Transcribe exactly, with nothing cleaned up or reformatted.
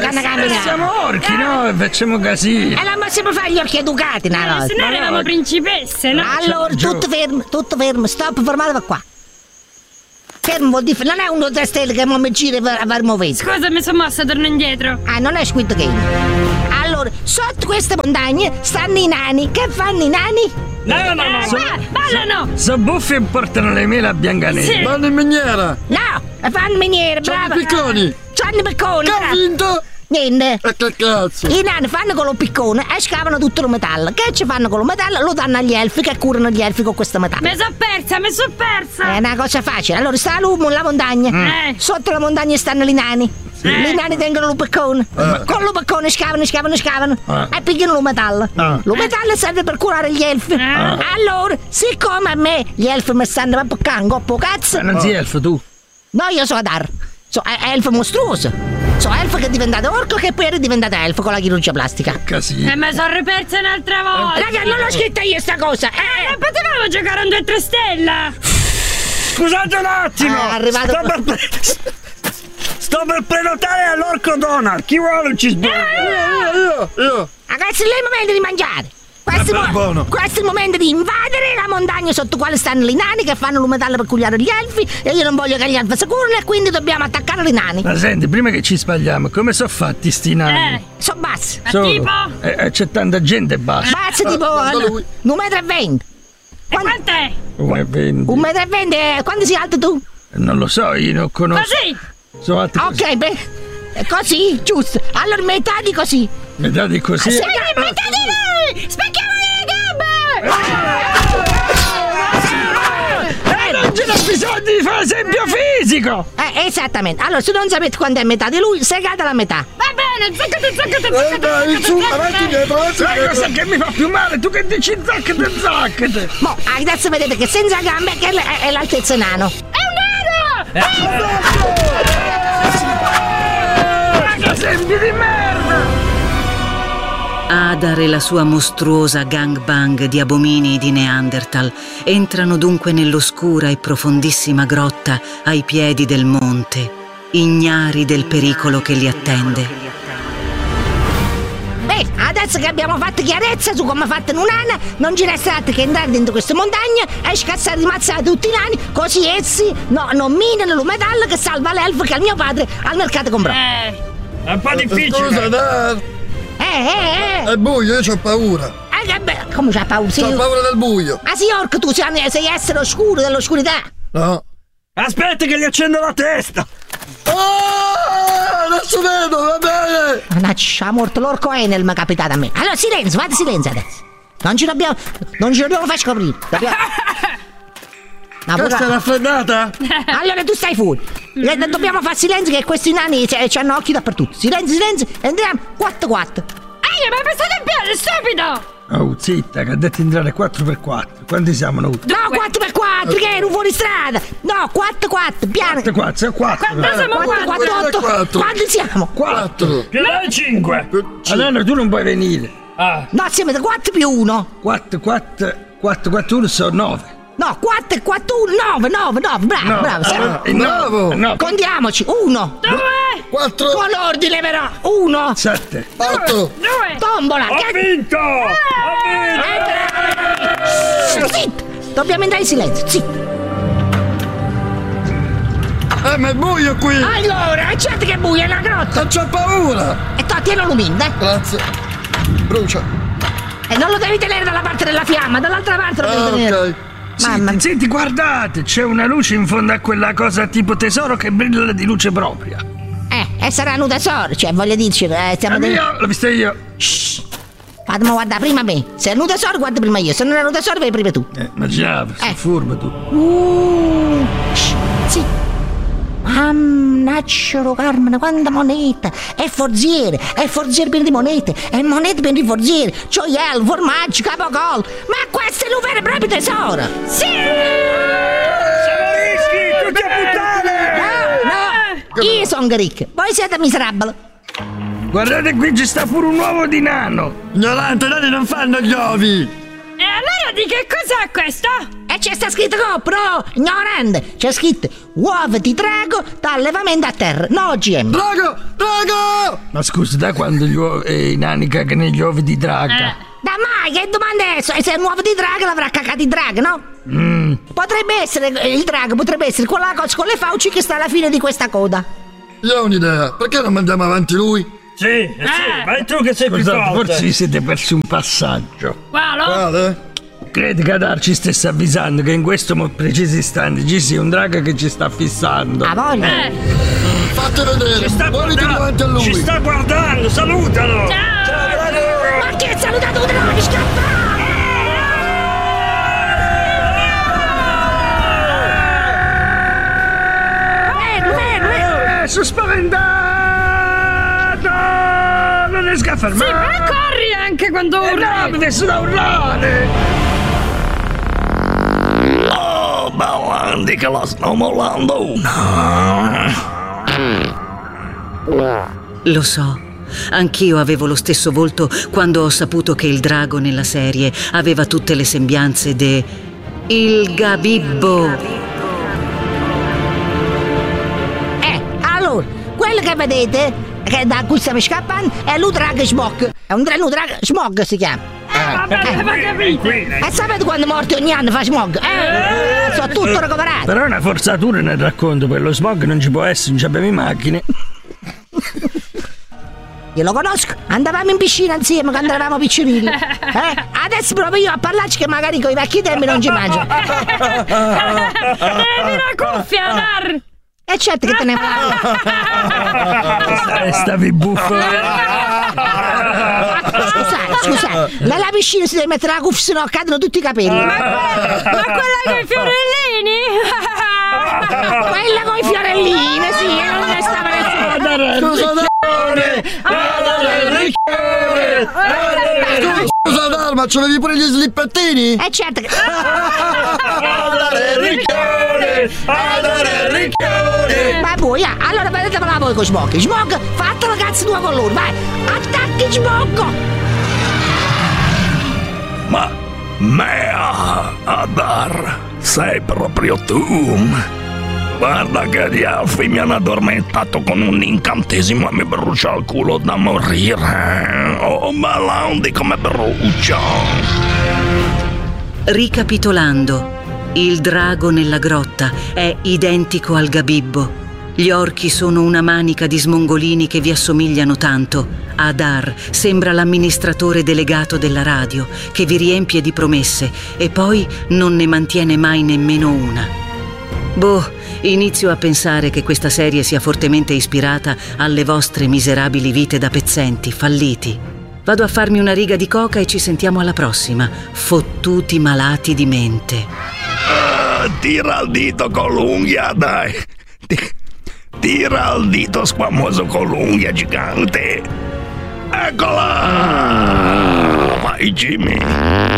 che hanno camminato. Siamo orchi, eh. no? Facciamo casino. E non possiamo fare gli orchi educati, no? Eh, se no eravamo principesse, no? Allora, tutto fermo, tutto fermo, stop, fermatevi qua. Fermo vuol dire, non è uno tre stelle che mo mi gira e avremo visto. Scusa, mi sono mossa, torno indietro. Ah, non è Squid Game. Allora, sotto queste montagne stanno i nani. Che fanno i nani? No, no, no, eh, so, ba- ballano! Sono so buffi e portano le mele a Biancaneve. Sì. Vanno in miniera. No, fanno miniere, brava. C'hanno i picconi. C'hanno i picconi. Che ha brava. vinto? Niente. E che cazzo? I nani fanno con lo piccone e scavano tutto lo metallo. Che ci fanno con lo metallo? Lo danno agli elfi che curano gli elfi con questo metallo. Mi sono persa, mi sono persa! È una cosa facile. Allora sta l'uomo la montagna. Mm. Sotto la montagna stanno i nani. Sì. I nani tengono lo piccone. Eh. Con lo piccone scavano, scavano, scavano. Eh. E pigliano lo metallo. Eh. Lo metallo serve per curare gli elfi. Eh. Allora, siccome a me gli elfi mi stanno proprio cangoppo cazzo. Ma non sei elfo tu. No, io so Adar. So è elfo mostruoso. So elfo che è diventato orco che poi è diventato elfo con la chirurgia plastica. Casino. E mi sono ripersa un'altra volta! Raga, non l'ho scritta io sta cosa. Eh, Eh. non potevamo giocare a un due tre stella! Scusate un attimo. È arrivato- Sto per, pre- Sto per prenotare all'orco Donald. Chi vuole un cheeseburger? Io, io, io. Ragazzi, non è il momento di mangiare. Questo, Vabbè, mo- buono. questo è il momento di invadere la montagna sotto quale stanno i nani che fanno lo metallo per cugliare gli elfi e io non voglio che gli elfi si curino e quindi dobbiamo attaccare i nani. Ma senti, prima che ci sbagliamo, come sono fatti sti nani? Eh, Sono bassi. ma So- tipo? eh, eh, c'è tanta gente bassa. Bassi tipo guarda lui. un metro e venti. E quant'è? Come vendi? Un metro e venti, eh, quanto sei alto tu? Non lo so, io non conosco. Così! Sono alti così. Ok, beh, è così, giusto. Allora metà di così. Metà di così. Sì, Metà di noi! Spacchiamo le gambe! Eh, non c'è bisogno di fare esempio fisico! Eh, esattamente. Allora, se non sapete quanto è metà di lui, segate la metà. Va bene, zaccate, zaccate, Eh, zaccate, dai, su, avanti, dietro, avanti, La cosa dietro. che mi fa più male, tu che dici zaccate, zaccate! Mo, adesso vedete che senza gambe che è, è l'altezza nano. È un nano! Raga, esempio di merda! Adar e la sua mostruosa gangbang di abomini di Neanderthal entrano dunque nell'oscura e profondissima grotta ai piedi del monte, ignari del pericolo che li attende. Beh, adesso che abbiamo fatto chiarezza su come ha fatto un'ana, non ci resta altro che entrare dentro queste montagne e scassare di mazzare tutti i nani, così essi no, non minano lo metallo che salva l'elfo che al mio padre al mercato comprò. Eh, È un po' Scusa, difficile! Dar. Eh, eh, eh! È buio, io ho paura. Eh, che be- come c'ha paura? Sei... Ho paura del buio. Ah sì, orco, tu sei, sei essere oscuro dell'oscurità. No. Aspetta che gli accendo la testa! Oh, adesso vedo, va bene. Mannaggia, morto l'orco Enel mi è capitato a me. Allora, silenzio, fate silenzio adesso. Non ci dobbiamo, non ci dobbiamo far scoprire. Dobbiamo... No, Questa è pure- raffreddata? Allora tu stai fuori. Eh, Dobbiamo fare silenzio che questi nani c- hanno occhi dappertutto. Silenzio, silenzio, entriamo quattro quattro. ehi, mi hai pensato in piede, stupido! Oh, zitta, che ha detto entrare quattro per quattro. Quanti siamo noi? No, quattro per quattro, che ero fuori strada. No, quattro quattro, piano. quattro, quattro, siamo quattro. Quanto siamo quattro quattro? quattro otto. Quattro. Quanti siamo? Quattro. Più da cinque. Più Allora tu non puoi venire. Ah, No, siamo da quattro più uno. quattro, quattro, quattro, quattro, uno sono nove. No, quattro e quattro, uno, nove, nove, nove. Bravo, No, bravo. siamo- allora, il nove, Bravo. il nove. Contiamoci. Uno. Due! Quattro. Con ordine però. Uno. Sette. Otto. Due! Tombola. Ho che- vinto! Ho vinto! Shh, Zitto. Dobbiamo entrare in silenzio. Zitto. Eh, ma è buio qui. Allora, certo che è buio, è una grotta. Non c'ho paura. E tu tieni lumino, dai. Grazie. Brucia. E non lo devi tenere dalla parte della fiamma, dall'altra parte lo devi Ah, tenere. ok. Mamma Senti, senti, guardate, c'è una luce in fondo a quella cosa tipo tesoro che brilla di luce propria. Eh, e sarà un tesoro, cioè voglio dirci, eh, stiamo È dentro. mio, l'ho vista io. Shh. Fatemi guardare prima me. Se è un tesoro, guarda prima io. Se non è un tesoro, vai prima tu. Eh, immaginavo, sei Eh. furbo tu. Uh, shh, sì. Mannaggia, Carmine, quanta moneta! È forziere, è forziere pieno di monete, è monete pieno di forziere, gioiello, formaggio, capocol. Ma questo è un vero e proprio tesoro! Sì! Siamo ricchi, tutti a puttane! No, no, io sono ricco, voi siete miserabili. Guardate qui, ci sta pure un uovo di nano. Ignorante, i nani non fanno gli ovi. E allora di che cos'è questo? E c'è sta scritto copro, ignorante. C'è scritto uova di drago d'allevamento a terra, no O G M. Drago! Drago! Ma scusa, da quando gli uovi, eh, i nani cagano negli uovi di draga? Eh. Da mai, che domanda è? E se è un uovo di drago l'avrà cagato il drago, no? Mm. Potrebbe essere, il drago potrebbe essere quella cosa con le fauci che sta alla fine di questa coda. Io ho un'idea, perché non mandiamo avanti lui? Sì, eh, sì, ma è tu che sei più Scusate, forte. forse vi siete persi un passaggio. Qualo? Quale? Credi che Adar ci stesse avvisando che in questo mo- preciso istante ci sia un drago che ci sta fissando? A voglia. Eh. Fatti vedere, muoviti davanti a lui. Ci sta guardando, salutalo! Ciao! Ma chi è salutato un drago? Scappa! Eh, sono spaventato! Non riesco a Sì, fermare! ma corri anche quando Eh, urli! no, mi messo da urlare! Oh, Ballandi che la sto mollando. Lo so, anch'io avevo lo stesso volto quando ho saputo che il drago nella serie aveva tutte le sembianze de... il Gabibbo. Eh, allora, quello che vedete, che da cui stiamo scappando, è l'Udrag Smog. È un dra- l'Udrag Smog si chiama. Vabbè, ma capite! E sapete quando morti ogni anno fa smog? Eh, sono tutto recuperato. Però è una forzatura nel racconto, per lo smog non ci può essere, non ci abbiamo le macchine. Io lo conosco, andavamo in piscina insieme quando eravamo piccolini. Eh? Adesso provo io a parlarci che magari con i vecchi tempi non ci mangio. Prendi la cuffia, Adar! E certo che te ne parlo. Eh, stavi buffo. Scusate, scusate, nella piscina si deve mettere la cuffia, sennò cadono tutti i capelli. Ma quella con i fiorellini! Quella con i fiorellini, sì, e non ne stava nessuno. Scusa, Scusa, scusa, Dar, ma ce l'avevi pure gli slippettini? E certo che... Ma voi, ah, allora vedetevela voi con Smog. Smog, fatelo cazzo tua con loro, vai! Attacchi Smog! Ma mea, Adar, sei proprio tu? Guarda che gli elfi mi hanno addormentato con un incantesimo e mi brucia il culo da morire. Oh, Ballandi come brucia! Ricapitolando, il drago nella grotta è identico al Gabibbo. Gli orchi sono una manica di smongolini che vi assomigliano tanto. Adar sembra l'amministratore delegato della radio, che vi riempie di promesse e poi non ne mantiene mai nemmeno una. Boh, inizio a pensare che questa serie sia fortemente ispirata alle vostre miserabili vite da pezzenti, falliti. Vado a farmi una riga di coca e ci sentiamo alla prossima, fottuti malati di mente. Ah, tira il dito con l'unghia, dai! Ti- tira il dito squamoso con l'unghia gigante! Eccola! Vai, Jimmy!